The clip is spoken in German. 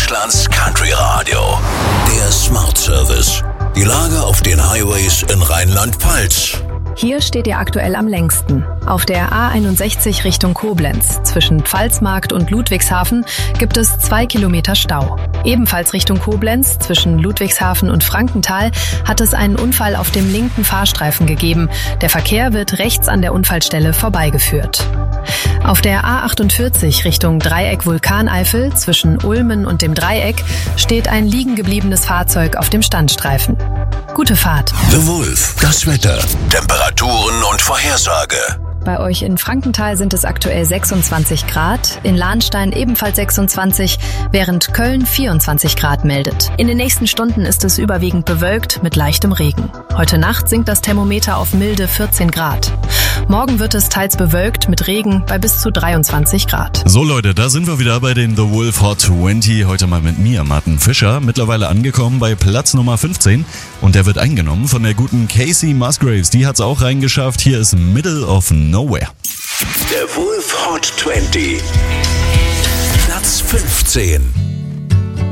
Deutschlands Country Radio. Der Smart Service. Die Lage auf den Highways in Rheinland-Pfalz. Hier steht ihr aktuell am längsten. Auf der A61 Richtung Koblenz zwischen Pfalzmarkt und Ludwigshafen gibt es 2 Kilometer Stau. Ebenfalls Richtung Koblenz zwischen Ludwigshafen und Frankenthal hat es einen Unfall auf dem linken Fahrstreifen gegeben. Der Verkehr wird rechts an der Unfallstelle vorbeigeführt. Auf der A48 Richtung Dreieck Vulkaneifel zwischen Ulmen und dem Dreieck steht ein liegen gebliebenes Fahrzeug auf dem Standstreifen. Gute Fahrt. The Wolf, das Wetter, Temperaturen und Vorhersage. Bei euch in Frankenthal sind es aktuell 26 Grad, in Lahnstein ebenfalls 26, während Köln 24 Grad meldet. In den nächsten Stunden ist es überwiegend bewölkt mit leichtem Regen. Heute Nacht sinkt das Thermometer auf milde 14 Grad. Morgen wird es teils bewölkt mit Regen bei bis zu 23 Grad. So Leute, da sind wir wieder bei den The Wolf Hot 20. Heute mal mit mir, Martin Fischer. Mittlerweile angekommen bei Platz Nummer 15. Und der wird eingenommen von der guten Casey Musgraves. Die hat's auch reingeschafft. Hier ist Middle of Nowhere. Der Wolf Hot 20. Platz 15.